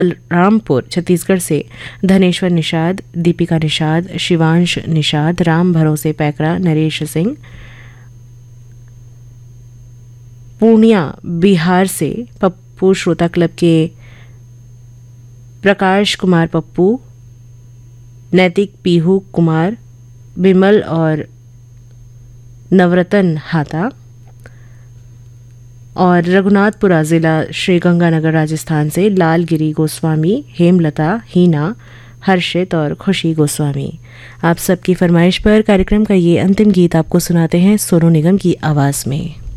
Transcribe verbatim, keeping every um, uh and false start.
रामपुर छत्तीसगढ़ से धनेश्वर निषाद, दीपिका निषाद, शिवांश निषाद, राम भरोसे पैकरा, नरेश सिंह। पूर्णिया बिहार से पप्पू श्रोता क्लब के प्रकाश कुमार पप्पू, नैतिक पीहू कुमार, बिमल और नवरतन हाथा। और रघुनाथपुरा जिला श्री गंगानगर राजस्थान से लालगिरी गोस्वामी, हेमलता, हीना, हर्षित और खुशी गोस्वामी। आप सबकी फरमाइश पर कार्यक्रम का ये अंतिम गीत आपको सुनाते हैं सोनू निगम की आवाज़ में।